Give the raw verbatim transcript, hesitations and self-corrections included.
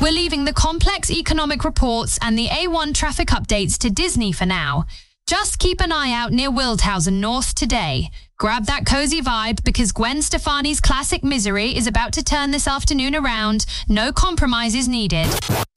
We're leaving the complex economic reports and the A one traffic updates to Disney for now. Just keep an eye out near Wildhausen North today. Grab that cozy vibe because Gwen Stefani's classic Misery is about to turn this afternoon around. No compromises needed.